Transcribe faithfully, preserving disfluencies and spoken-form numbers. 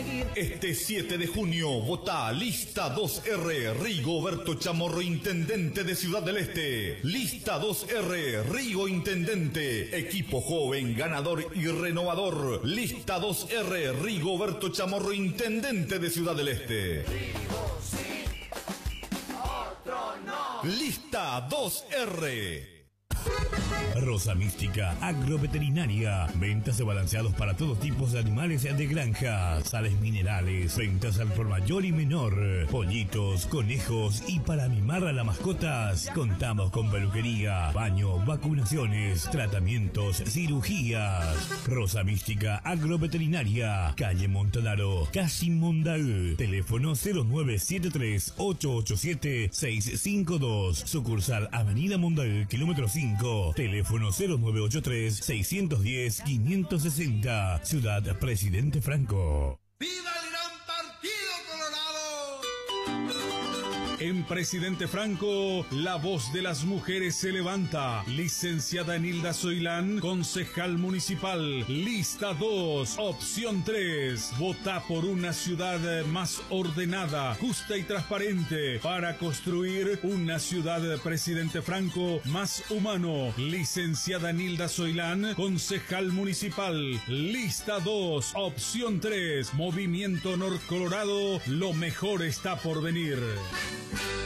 seguir. Este siete de junio, vota Lista dos R, Rigoberto Chamorro, Intendente de Ciudad del Este. Lista dos R, Rigo Intendente, equipo joven, ganador y renovador. Lista dos R, Rigoberto Chamorro, Intendente de Ciudad del Este. Rigo sí, otro no. Lista dos R. Rosa Mística Agroveterinaria. Ventas de balanceados para todo tipo de animales de granja, sales minerales, ventas al por mayor y menor, pollitos, conejos y para mimar a las mascotas. Contamos con peluquería, baño, vacunaciones, tratamientos, cirugías. Rosa Mística Agroveterinaria, calle Montanaro, casi Mondaú. Teléfono cero nueve siete tres, ocho ocho siete, seis cinco dos. Sucursal Avenida Mondaú, kilómetro cinco. Teléfono cero nueve ocho tres, seis uno cero, cinco seis cero. Ciudad Presidente Franco. ¡Viva el gran partido colorado! En Presidente Franco, la voz de las mujeres se levanta. Licenciada Enilda Zoilán, concejal municipal. Lista dos, opción tres. Vota por una ciudad más ordenada, justa y transparente para construir una ciudad, Presidente Franco, más humano. Licenciada Enilda Zoilán, concejal municipal. Lista dos, opción tres. Movimiento Norcolorado, lo mejor está por venir.